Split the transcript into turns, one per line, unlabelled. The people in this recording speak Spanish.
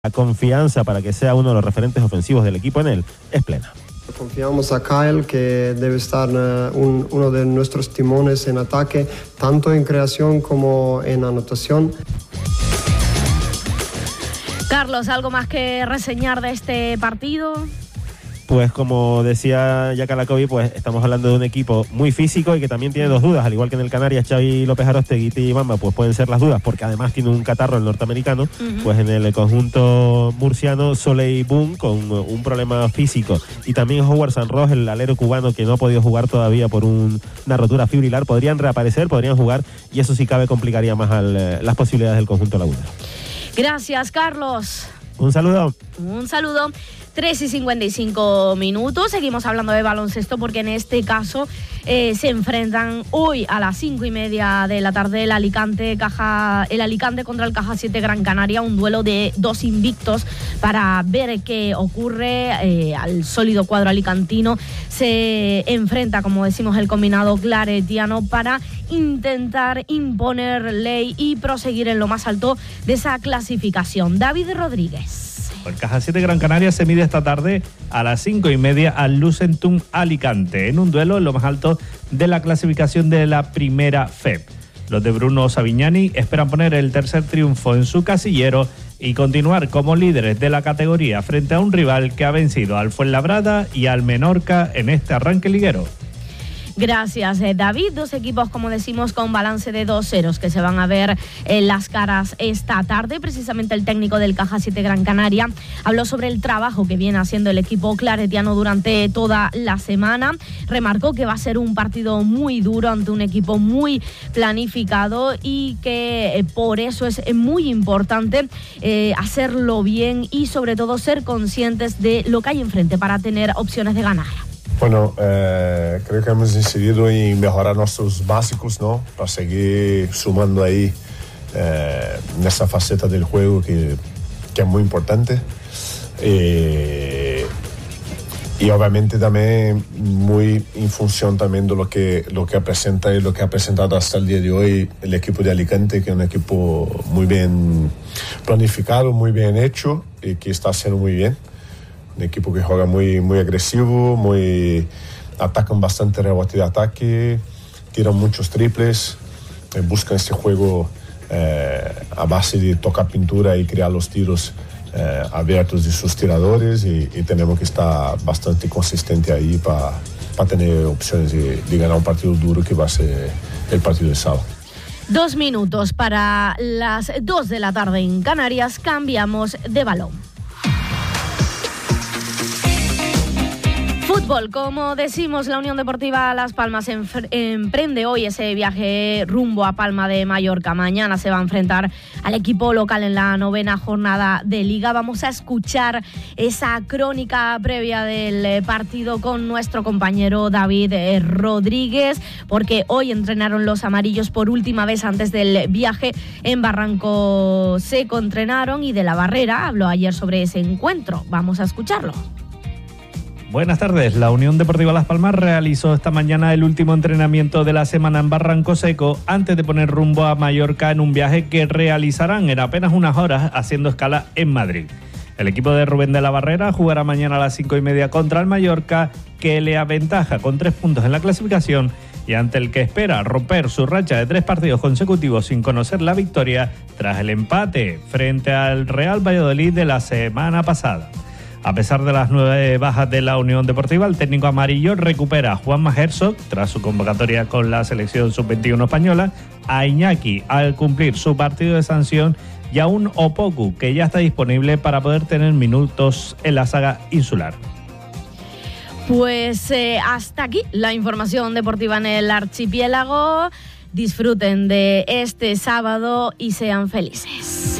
La confianza para que sea uno de los referentes ofensivos del equipo en él es plena.
Confiamos a Kyle, que debe estar uno de nuestros timones en ataque, tanto en creación como en anotación.
Carlos, ¿algo más que reseñar de este partido?
Pues como decía Jaka Lakovi, pues estamos hablando de un equipo muy físico y que también tiene dos dudas, al igual que en el Canarias, Xavi López Aróstegui y Bamba, pues pueden ser las dudas, porque además tiene un catarro el norteamericano, pues en el conjunto murciano, Soleil Boom, con un problema físico, y también Howard Sanros, el alero cubano, que no ha podido jugar todavía por una rotura fibrilar, podrían reaparecer, podrían jugar, y eso sí cabe complicaría más las posibilidades del conjunto lagunero.
Gracias, Carlos.
Un saludo.
Un saludo. 3:55. Seguimos hablando de baloncesto porque en este caso se enfrentan hoy a las 5:30 de la tarde el Alicante contra el Caja 7 Gran Canaria, un duelo de dos invictos para ver qué ocurre. Al sólido cuadro alicantino se enfrenta, como decimos, el combinado claretiano para intentar imponer ley y proseguir en lo más alto de esa clasificación. David Rodríguez.
El Caja 7 Gran Canaria se mide esta tarde a las 5:30 al Lucentum Alicante, en un duelo en lo más alto de la clasificación de la primera FEP. Los de Bruno Savignani esperan poner el tercer triunfo en su casillero y continuar como líderes de la categoría frente a un rival que ha vencido al Fuenlabrada y al Menorca en este arranque liguero.
Gracias, David. Dos equipos, como decimos, con balance de 2-0 que se van a ver en las caras esta tarde. Precisamente el técnico del Caja 7 Gran Canaria habló sobre el trabajo que viene haciendo el equipo claretiano durante toda la semana. Remarcó que va a ser un partido muy duro ante un equipo muy planificado y que por eso es muy importante hacerlo bien y sobre todo ser conscientes de lo que hay enfrente para tener opciones de ganar.
Bueno, creo que hemos decidido en mejorar nuestros básicos, ¿no? Para seguir sumando ahí en esa faceta del juego que es muy importante. Y obviamente también muy en función también de lo que presenta y lo que ha presentado hasta el día de hoy el equipo de Alicante, que es un equipo muy bien planificado, muy bien hecho y que está haciendo muy bien. Un equipo que juega muy, muy agresivo, atacan bastante rebote de ataque, tiran muchos triples, buscan este juego a base de tocar pintura y crear los tiros abiertos de sus tiradores y tenemos que estar bastante consistente ahí para tener opciones de ganar un partido duro que va a ser el partido de sábado.
2 minutos para las 2 de la tarde en Canarias, cambiamos de balón. Fútbol, como decimos, la Unión Deportiva Las Palmas emprende hoy ese viaje rumbo a Palma de Mallorca. Mañana se va a enfrentar al equipo local en la 9ª jornada de Liga. Vamos a escuchar esa crónica previa del partido con nuestro compañero David Rodríguez, porque hoy entrenaron los amarillos por última vez antes del viaje en Barranco Seco. Entrenaron y de la Barrera habló ayer sobre ese encuentro. Vamos a escucharlo.
Buenas tardes. La Unión Deportiva Las Palmas realizó esta mañana el último entrenamiento de la semana en Barranco Seco antes de poner rumbo a Mallorca en un viaje que realizarán en apenas unas horas haciendo escala en Madrid. El equipo de Rubén de la Barrera jugará mañana a las 5:30 contra el Mallorca, que le aventaja con 3 puntos en la clasificación y ante el que espera romper su racha de 3 partidos consecutivos sin conocer la victoria tras el empate frente al Real Valladolid de la semana pasada. A pesar de las 9 bajas de la Unión Deportiva, el técnico amarillo recupera a Juanma Herzog tras su convocatoria con la selección sub-21 española, a Iñaki al cumplir su partido de sanción y a un Opoku que ya está disponible para poder tener minutos en la saga insular.
Pues hasta aquí la información deportiva en el archipiélago. Disfruten de este sábado y sean felices.